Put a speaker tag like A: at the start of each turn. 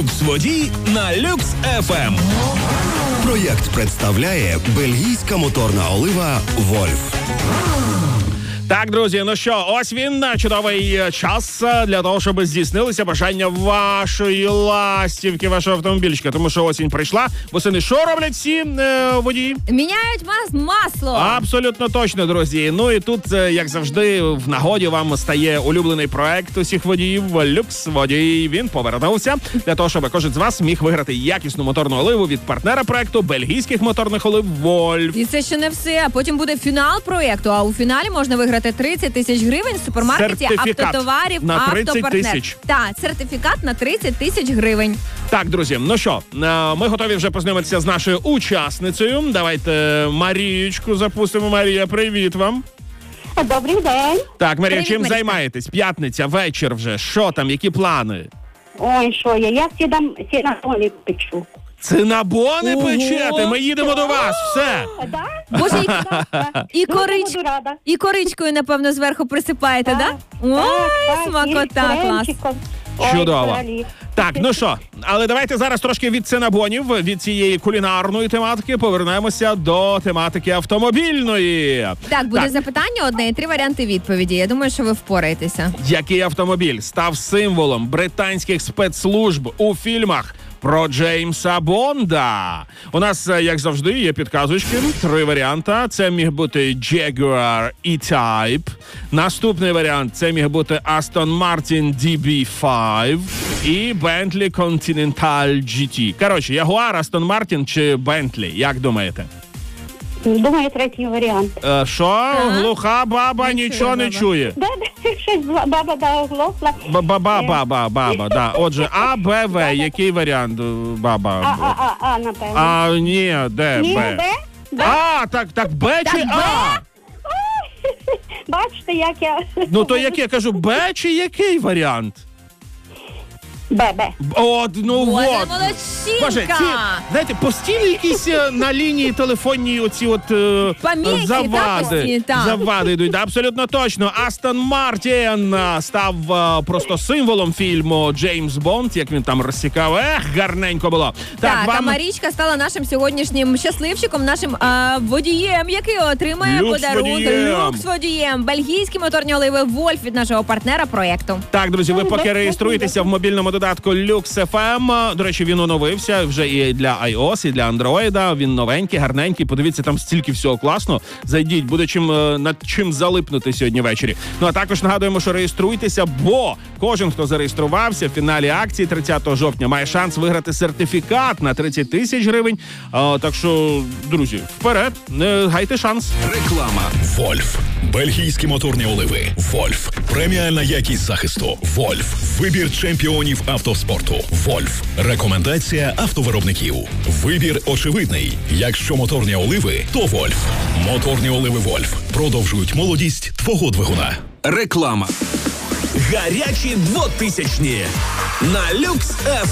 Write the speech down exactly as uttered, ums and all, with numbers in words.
A: Люкс-водій на Люкс еф ем. Проєкт представляє бельгійська моторна олива «Вольф».
B: Так, друзі, ну що, ось він, чудовий час для того, щоб здійснилися бажання вашої ластівки, вашого автомобільчика. Тому що осінь прийшла. Восени що роблять всі е, водії?
C: Міняють мас- масло.
B: Абсолютно точно, друзі. Ну і тут, як завжди, в нагоді вам стає улюблений проект усіх водіїв «Люкс-водій». Він повернувся для того, щоб кожен з вас міг виграти якісну моторну оливу від партнера проекту бельгійських моторних олив «Вольф».
C: І це ще не все. Потім буде фінал проєкту, а у фіналі можна виграти тридцять тисяч гривень в супермаркеті
B: Сертифікат
C: автотоварів
B: на тридцять
C: «Автопартнер».
B: тисяч.
C: Так, сертифікат на тридцять тисяч гривень.
B: Так, друзі, ну що, ми готові вже познайомитися з нашою учасницею. Давайте Марієчку запустимо. Марія, привіт вам.
D: Добрий день.
B: Так, Марія,
C: Привіт,
B: чим
C: Марічка.
B: займаєтесь? П'ятниця, вечір вже. Що там, які плани?
D: Ой, що я? Я сідам сінагони печу.
B: Цинабони
C: Ого!
B: печете? Ми їдемо до вас, все.
D: Да?
C: Боже, і, і,
D: Дуже
C: корич...
D: буду рада.
C: і коричкою, напевно, зверху присипаєте, так?
D: Так,
C: Да? Ой,
D: так, і
C: смакота, клас.
D: кремчиком. Ой,
B: Чудово.
D: взагалі.
B: Так, ну що, але давайте зараз трошки від цинабонів, від цієї кулінарної тематики повернемося до тематики автомобільної.
C: Так, буде
B: Так.
C: запитання одне і три варіанти відповіді. Я думаю, що ви впораєтеся.
B: Який автомобіль став символом британських спецслужб у фільмах про Джеймса Бонда? У нас, як завжди, є підказочки. Три варіанти. Це міг бути Jaguar E-Type. Наступний варіант – це міг бути Aston Martin ді бі п'ять і Bentley Continental джі ті. Коротше, Jaguar, Aston Martin чи Bentley? Як думаєте?
D: Думаю, третій варіант.
B: Е, Що? Глуха баба
C: Не
B: нічого
C: чує
B: не
C: баба.
B: чує.
D: Да, да, щось баба да оглохла.
B: Ба-ба-ба-ба, баба, да. Отже, А, Б, В. Який варіант, е,
D: А,
B: баба?
D: а, а, а, напевно.
B: А, ні, де
D: Ні,
B: Б?
D: Б? Да?
B: А, так, так, Б чи
C: Так,
B: А?
D: Бачите, як я...
B: Ну, то як я кажу, Б чи який варіант?
D: Б, Б.
B: От, ну
C: Боже,
B: вот.
C: молодчинка!
B: Боже, ці, знаєте, постійно якісь е, на лінії телефонній оці от е,
C: Поміхи, так,
B: завади,
C: постійні, так.
B: завади йдуть. Да, абсолютно точно. Астон Мартін е, став е, просто символом фільму Джеймс Бонд, як він там розсікав. Ех, гарненько було.
C: Так, а
B: вам
C: Марічка стала нашим сьогоднішнім щасливчиком, нашим а, водієм, який отримає подарунок
B: Люкс-водієм.
C: люкс-водієм. Бельгійські моторні оливи «Вольф» від нашого партнера проєкту.
B: Так, друзі, ви поки реєструєтеся в мобільному додатку Люкс еф ем. До речі, він оновився вже і для iOS, і для Android. Він новенький, гарненький. Подивіться, там стільки всього класно. Зайдіть, буде чим е, над чим залипнути сьогодні ввечері. Ну а також нагадуємо, що реєструйтеся, бо кожен, хто зареєструвався в фіналі акції тридцятого жовтня, має шанс виграти сертифікат на тридцять тисяч гривень. А, так що, друзі, вперед, не гайте шанс.
A: Реклама.
E: «Вольф». Бельгійські моторні оливи. «Вольф». Преміальна якість захисту. «Вольф». Вибір чемпіонів автоспорту. «Вольф». Рекомендація автовиробників. Вибір очевидний. Якщо моторні оливи, то «Вольф». Моторні оливи «Вольф» продовжують молодість твого двигуна.
A: Реклама. Гарячі двотисячні на Люкс еф